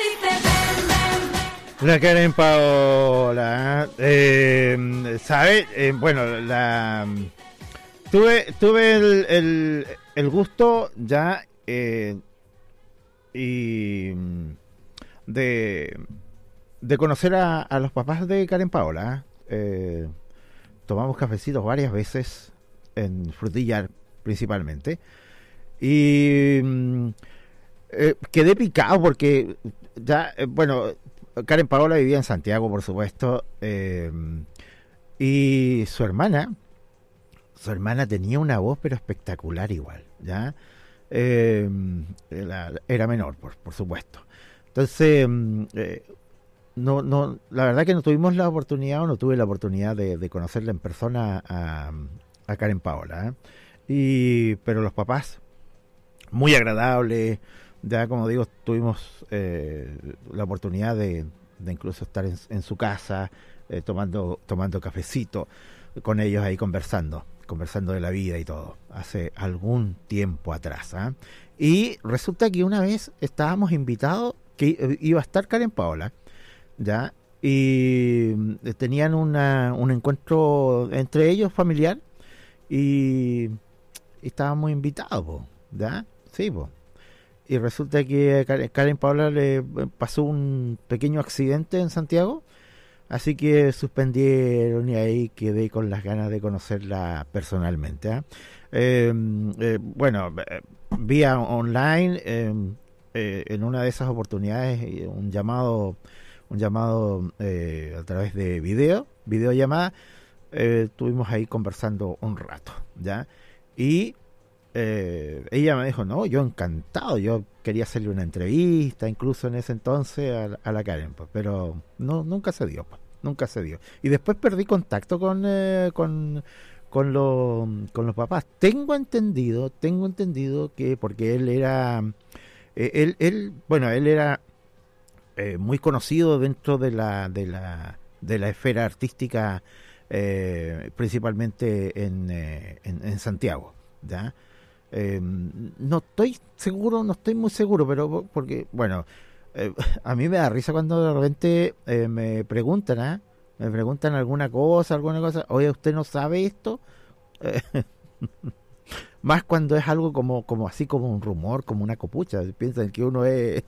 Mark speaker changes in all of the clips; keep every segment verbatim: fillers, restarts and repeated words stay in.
Speaker 1: La Karen Paola, eh, ¿sabe? Eh, bueno, la tuve tuve el, el, el gusto ya eh, y de, de conocer a, a los papás de Karen Paola. Eh, tomamos cafecitos varias veces en Frutillar principalmente y eh, quedé picado porque ya, eh, bueno, Karen Paola vivía en Santiago, por supuesto, eh, y su hermana, su hermana tenía una voz pero espectacular igual, ¿ya? Eh, era, era menor, por, por supuesto. Entonces, eh, no, no, la verdad que no tuvimos la oportunidad, o no tuve la oportunidad de, de conocerla en persona a, a Karen Paola, ¿eh? Y, pero los papás, muy agradables. Ya, como digo, tuvimos eh, la oportunidad de, de incluso estar en, en su casa, eh, tomando tomando cafecito con ellos ahí conversando, conversando de la vida y todo, hace algún tiempo atrás, ¿eh? Y resulta que una vez estábamos invitados, que iba a estar Karen Paola, ya, y tenían una, un encuentro entre ellos familiar, y, y estábamos invitados, po, ¿ya? Sí, pues. Y resulta que a Karen Paola le pasó un pequeño accidente en Santiago, así que suspendieron y ahí quedé con las ganas de conocerla personalmente, ¿eh? Eh, eh, bueno, vía online, eh, eh, en una de esas oportunidades, un llamado, un llamado eh, a través de video, videollamada, eh, estuvimos ahí conversando un rato, ¿ya? Y Eh, ella me dijo, no, yo encantado, yo quería hacerle una entrevista, incluso en ese entonces a, a la Karen, pues, pero no, nunca se dio, pues, nunca se dio. Y después perdí contacto con eh, con con, lo, con los papás. Tengo entendido, tengo entendido que porque él era, eh, él, él, bueno, él era eh, muy conocido dentro de la de la de la esfera artística, eh, principalmente en, eh, en, en Santiago, ¿ya? Eh, no estoy seguro, no estoy muy seguro, pero porque, bueno, eh, a mí me da risa cuando de repente eh, me preguntan, ¿eh? me preguntan alguna cosa, alguna cosa, oye, ¿usted no sabe esto? Eh, más cuando es algo como, como así, como un rumor, como una copucha, piensan que uno es...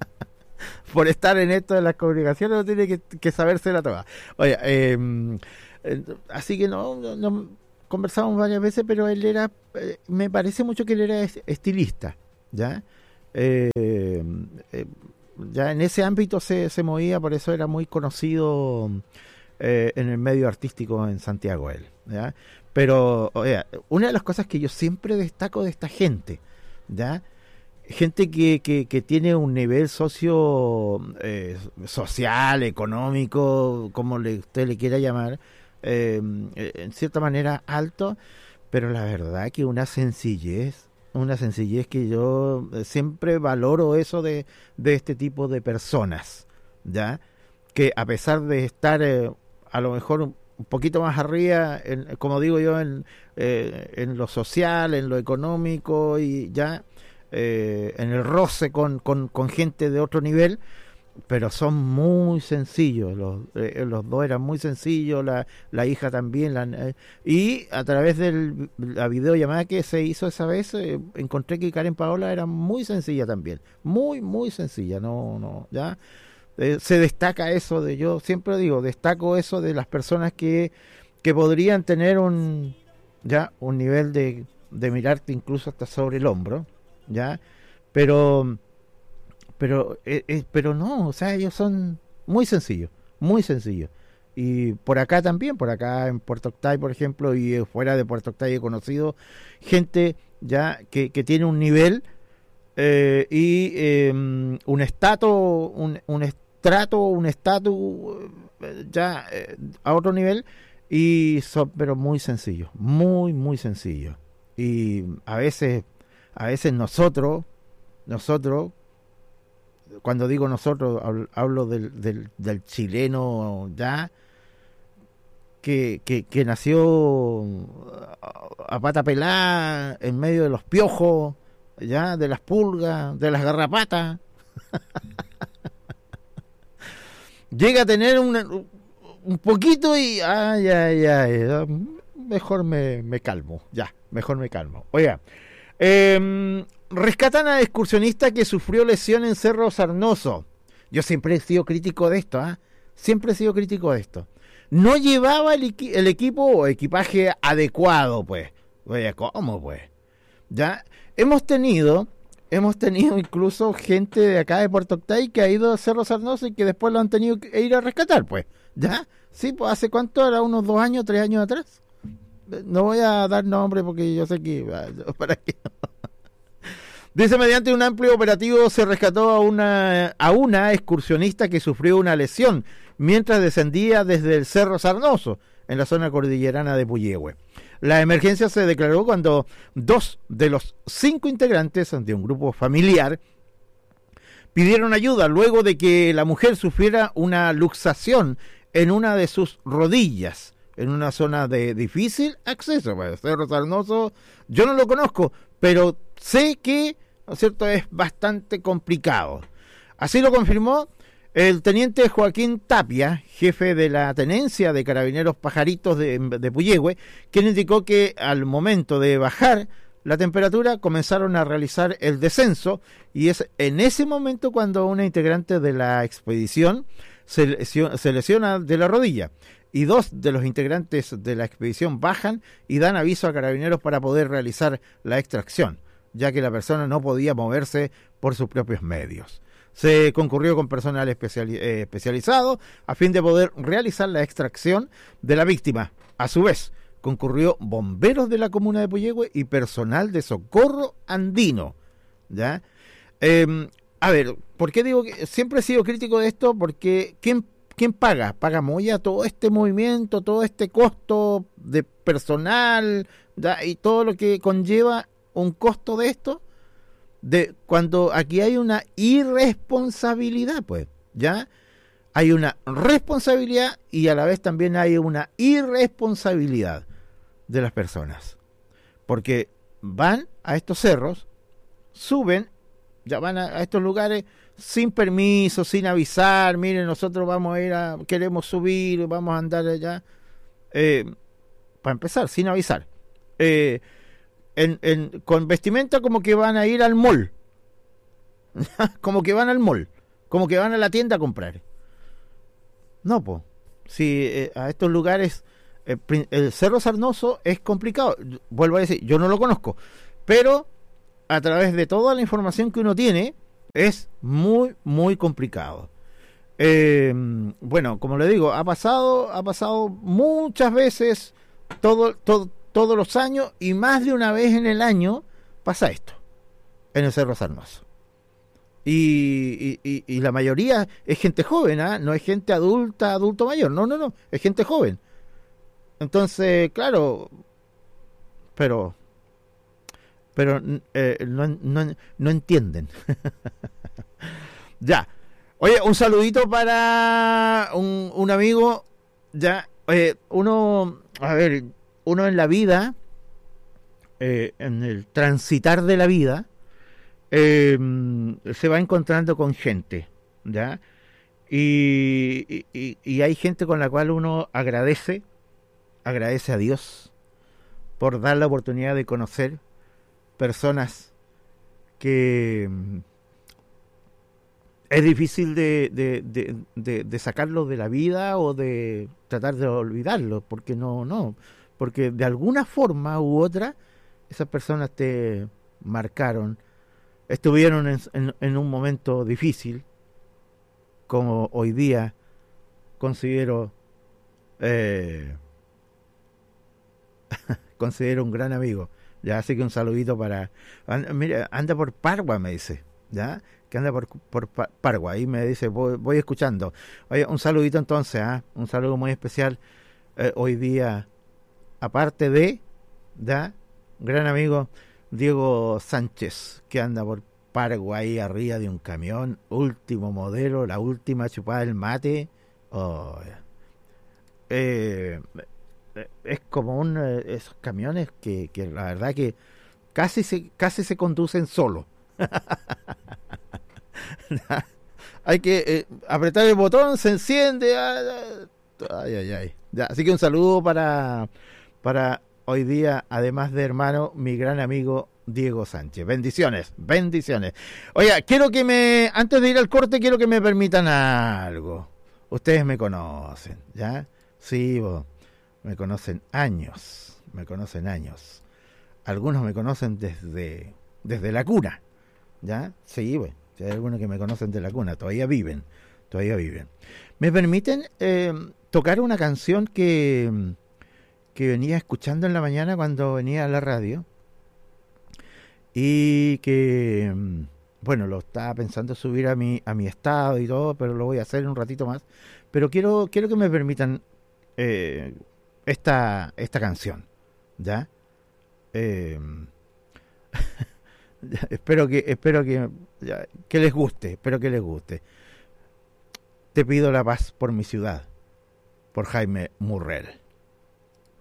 Speaker 1: por estar en esto de las comunicaciones no tiene que, que sabérsela toda. Oye, eh, eh, así que no, no, no conversamos varias veces, pero él era, eh, me parece mucho que él era estilista, ¿ya? Eh, eh, ya en ese ámbito se, se movía, por eso era muy conocido eh, en el medio artístico en Santiago él, ¿ya? Pero, oye, una de las cosas que yo siempre destaco de esta gente, ¿ya? Gente que, que, que tiene un nivel socio eh, social, económico, como le, usted le quiera llamar, eh, en cierta manera alto, pero la verdad que una sencillez, una sencillez que yo siempre valoro eso de, de este tipo de personas, ¿ya? Que a pesar de estar eh, a lo mejor un, un poquito más arriba, en, como digo yo, en, eh, en lo social, en lo económico y ya... Eh, en el roce con, con, con gente de otro nivel, pero son muy sencillos, los, eh, los dos eran muy sencillos, la, la hija también, la, eh, y a través de la videollamada que se hizo esa vez, eh, encontré que Karen Paola era muy sencilla también, muy, muy sencilla, no, no, ya, eh, se destaca eso de, yo siempre digo, destaco eso de las personas que, que podrían tener un, ya, un nivel de, de mirarte incluso hasta sobre el hombro, ya, pero pero eh, eh, pero no, o sea, ellos son muy sencillos, muy sencillos. Y por acá también, por acá en Puerto Octay, por ejemplo, y eh, fuera de Puerto Octay he conocido gente ya que, que tiene un nivel eh, y eh, un estatus, un, un estrato, un estatus eh, ya eh, a otro nivel, y son pero muy sencillos, muy, muy sencillos. Y a veces A veces nosotros, nosotros, cuando digo nosotros, hablo, hablo del, del, del chileno ya, que, que, que nació a pata pelada, en medio de los piojos, ya, de las pulgas, de las garrapatas. llega a tener una, un poquito y ay, ay, ay, mejor me, me calmo, ya, mejor me calmo. Oiga, eh, rescatan a excursionista que sufrió lesión en Cerro Sarnoso. Yo siempre he sido crítico de esto, ¿ah? ¿eh? Siempre he sido crítico de esto. No llevaba el, equi- el equipo o equipaje adecuado, pues. Oye, ¿cómo, pues? Ya, hemos tenido, hemos tenido incluso gente de acá de Puerto Octay que ha ido a Cerro Sarnoso y que después lo han tenido que ir a rescatar, pues. ¿Ya? Sí, pues, ¿hace cuánto? ¿Era unos dos años, tres años atrás? No voy a dar nombre porque yo sé que... ¿Para qué? Dice, mediante un amplio operativo se rescató a una, a una excursionista que sufrió una lesión mientras descendía desde el Cerro Sarnoso, en la zona cordillerana de Puyehue. La emergencia se declaró cuando dos de los cinco integrantes de un grupo familiar pidieron ayuda luego de que la mujer sufriera una luxación en una de sus rodillas, en una zona de difícil acceso. Pues, Cerro Sarnoso, yo no lo conozco, pero sé que, ¿no es cierto?, es bastante complicado. Así lo confirmó el teniente Joaquín Tapia, jefe de la tenencia de Carabineros Pajaritos de, de Puyehue, quien indicó que al momento de bajar la temperatura comenzaron a realizar el descenso y es en ese momento cuando una integrante de la expedición se lesiona, se lesiona de la rodilla y dos de los integrantes de la expedición bajan y dan aviso a Carabineros para poder realizar la extracción, ya que la persona no podía moverse por sus propios medios. Se concurrió con personal especiali- eh, especializado a fin de poder realizar la extracción de la víctima. A su vez, concurrió bomberos de la comuna de Puyehue y personal de socorro andino. ¿Ya? Eh, a ver, ¿por qué digo que siempre he sido crítico de esto? Porque ¿quién, quién paga? ¿Paga Moya todo este movimiento, todo este costo de personal, ¿ya?, y todo lo que conlleva un costo de esto? De cuando aquí hay una irresponsabilidad, pues, ¿ya? Hay una responsabilidad y a la vez también hay una irresponsabilidad de las personas. Porque van a estos cerros, suben, ya van a, a estos lugares sin permiso, sin avisar, miren, nosotros vamos a ir a, queremos subir, vamos a andar allá. Eh, para empezar, sin avisar. Eh, En, en, con vestimenta como que van a ir al mall, como que van al mall, como que van a la tienda a comprar. No, pues, si eh, a estos lugares, eh, el Cerro Sarnoso es complicado, vuelvo a decir, yo no lo conozco, pero a través de toda la información que uno tiene, es muy, muy complicado. Eh, bueno, como le digo, ha pasado, ha pasado muchas veces, todo, todo, todos los años, y más de una vez en el año pasa esto en el Cerro Sarnoso. Y, y, y, y la mayoría es gente joven, ¿eh? No es gente adulta, adulto mayor, no, no, no, es gente joven. Entonces, claro, pero pero eh, no, no, no entienden. Ya. Oye, un saludito para un, un amigo, ya, eh, uno, a ver, uno en la vida, eh, en el transitar de la vida, eh, se va encontrando con gente, ¿ya? Y, y, y hay gente con la cual uno agradece, agradece a Dios por dar la oportunidad de conocer personas que es difícil de, de, de, de, de sacarlos de la vida o de tratar de olvidarlos, porque no, no, porque de alguna forma u otra esas personas te marcaron, estuvieron en, en, en un momento difícil, como hoy día considero eh, considero un gran amigo, ya, así que un saludito para, anda, mira, anda por Pargua, me dice, ya, que anda por, por Pargua, ahí me dice, voy, voy escuchando. Oye, un saludito entonces, ¿eh? Un saludo muy especial eh, hoy día, aparte de, ¿ya?, gran amigo Diego Sánchez, que anda por Paraguay arriba de un camión, último modelo, la última chupada del mate. Oh, eh, es como un eh, esos camiones que, que la verdad que casi se casi se conducen solo. hay que eh, apretar el botón, se enciende. Ay, ay, ay. Ya, así que un saludo para, para hoy día, además de hermano, mi gran amigo Diego Sánchez. Bendiciones, bendiciones. Oiga, quiero que me, antes de ir al corte, quiero que me permitan algo. Ustedes me conocen, ¿ya? Sí, vos, me conocen años, me conocen años. Algunos me conocen desde, desde la cuna, ¿ya? Sí, bueno, hay algunos que me conocen de la cuna, todavía viven, todavía viven. ¿Me permiten eh, tocar una canción que, que venía escuchando en la mañana cuando venía a la radio? Y que, bueno, lo estaba pensando subir a mi, a mi estado y todo, pero lo voy a hacer un ratito más. Pero quiero, quiero que me permitan eh, esta, esta canción, ¿ya? Eh, espero que, espero que, ya, que les guste, espero que les guste. Te pido la paz por mi ciudad, por Jaime Murrell.